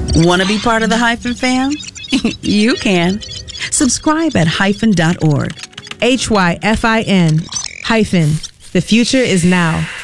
Want to be part of the Hyphen fam? You can. Subscribe at hyphen.org. HYFIN. Hyphen. The future is now.